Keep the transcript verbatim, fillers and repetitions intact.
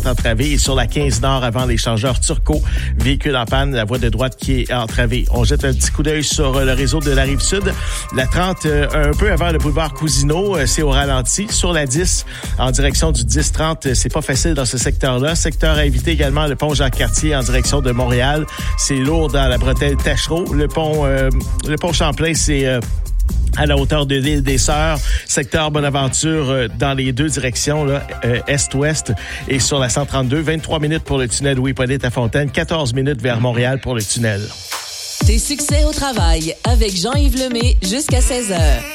entravée. Et sur la quinze Nord, avant l'échangeur Turcot, véhicule en panne, la voie de droite qui est entravée. On jette un petit coup d'œil sur le réseau de la Rive-Sud. La trente, euh, un peu avant le boulevard Cousineau, euh, c'est au ralenti. Sur la dix, en direction du dix trente, c'est pas facile dans ce secteur-là. Secteur à éviter également le pont Jacques-Cartier en direction de Montréal. C'est lourd dans la bretelle Tachereau. Le pont, euh, le pont Champlain, c'est euh, à la hauteur de l'île des Sœurs, secteur Bonaventure euh, dans les deux directions, là, euh, est-ouest, et sur la cent trente-deux, vingt-trois minutes pour le tunnel Louis-Hippolyte à Fontaine, quatorze minutes vers Montréal pour le tunnel. Tes succès au travail avec Jean-Yves Lemay jusqu'à seize heures.